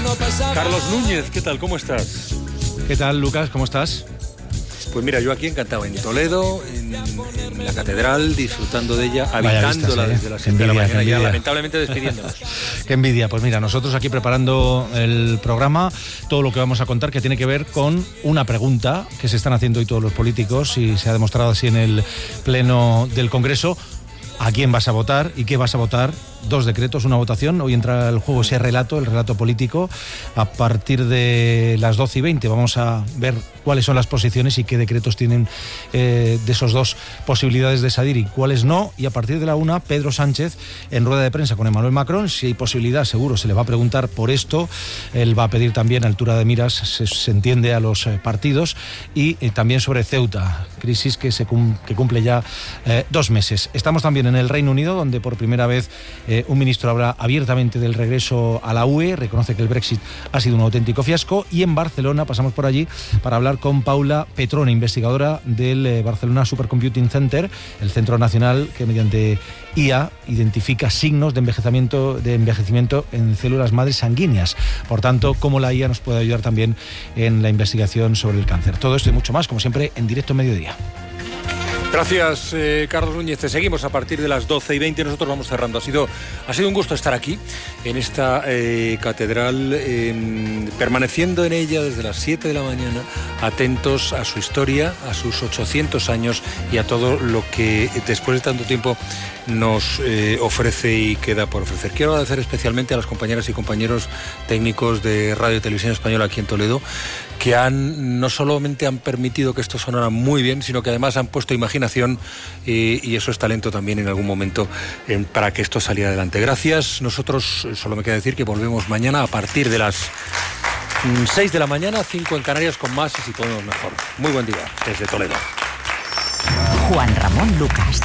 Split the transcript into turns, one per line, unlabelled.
Carlos Núñez, ¿qué tal? ¿Cómo estás?
¿Qué tal, Lucas? ¿Cómo estás?
Pues mira, yo aquí encantado en Toledo, en la catedral, disfrutando de ella, habitándola desde las 7 de la mañana, ya lamentablemente despidiéndonos.
Qué envidia. Pues mira, nosotros aquí preparando el programa, todo lo que vamos a contar que tiene que ver con una pregunta que se están haciendo hoy todos los políticos y se ha demostrado así en el pleno del Congreso. ¿A quién vas a votar y qué vas a votar? 2 decretos, una votación. Hoy entra el juego ese relato, el relato político. A partir de las 12:20 vamos a ver cuáles son las posiciones y qué decretos tienen de esos 2 posibilidades de salir y cuáles no. Y a partir de la 1, Pedro Sánchez en rueda de prensa con Emmanuel Macron. Si hay posibilidad, seguro se le va a preguntar por esto. Él va a pedir también altura de miras, se entiende, a los partidos. Y también sobre Ceuta, crisis que cumple ya 2 meses. Estamos también en el Reino Unido, donde por primera vez un ministro habla abiertamente del regreso a la UE, reconoce que el Brexit ha sido un auténtico fiasco. Y en Barcelona, pasamos por allí para hablar con Paula Petrone, investigadora del Barcelona Supercomputing Center, el centro nacional que mediante IA identifica signos de envejecimiento en células madres sanguíneas. Por tanto, cómo la IA nos puede ayudar también en la investigación sobre el cáncer. Todo esto y mucho más, como siempre, en Directo Mediodía.
Gracias, Carlos Núñez. Te seguimos a partir de las 12:20. Nosotros vamos cerrando. Ha sido un gusto estar aquí, en esta catedral, permaneciendo en ella desde las 7 de la mañana, atentos a su historia, a sus 800 años y a todo lo que después de tanto tiempo nos ofrece y queda por ofrecer. Quiero agradecer especialmente a las compañeras y compañeros técnicos de Radio y Televisión Española aquí en Toledo, que no solamente han permitido que esto sonara muy bien, sino que además han puesto imaginación y eso es talento también en algún momento para que esto saliera adelante. Gracias. Nosotros, solo me queda decir que volvemos mañana a partir de las 6 de la mañana, 5 en Canarias, con más y si podemos mejor. Muy buen día desde Toledo.
Juan Ramón Lucas.